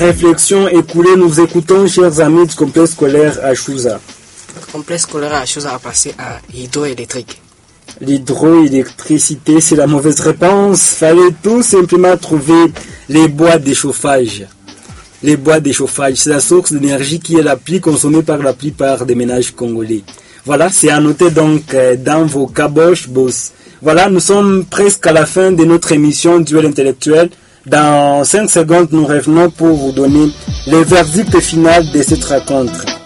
Réflexion écoulée, nous écoutons, chers amis du complexe scolaire à Chouza. Le complexe scolaire à Chouza a passé à l'hydroélectrique. L'hydroélectricité, c'est la mauvaise réponse. Fallait tout simplement trouver les boîtes de chauffage. Les boîtes de chauffage, c'est la source d'énergie qui est la plus consommée par la plupart des ménages congolais. Voilà, c'est à noter donc dans vos caboches boss. Voilà, nous sommes presque à la fin de notre émission Duel intellectuel. Dans 5 secondes, nous revenons pour vous donner le verdict final de cette rencontre.